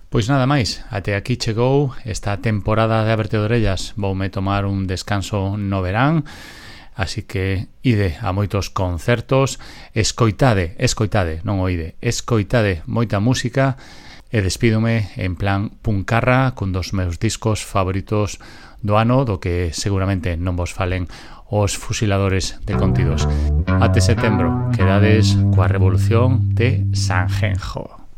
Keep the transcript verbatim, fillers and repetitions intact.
Pois nada máis, até aquí chegou esta temporada de Aberto de Orellas. Voume tomar un descanso no verán, así que ide a moitos concertos, escoitade, escoitade, non oide, escoitade moita música e despídome en plan puncarra cun dos meus discos favoritos do ano, do que seguramente non vos falen os fusiladores de contidos. Até setembro, quedades coa revolución de Sanjenjo.